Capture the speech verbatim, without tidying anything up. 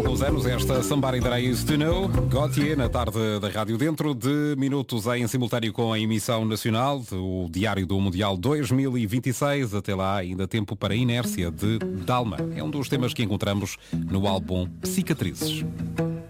alguns anos, esta Somebody That I Used To Know, Gautier, na tarde da Rádio Dentro, de minutos em simultâneo com a emissão nacional, o Diário do Mundial dois mil e vinte e seis. Até lá, ainda tempo para a inércia, de Dalma. É um dos temas que encontramos no álbum Cicatrizes.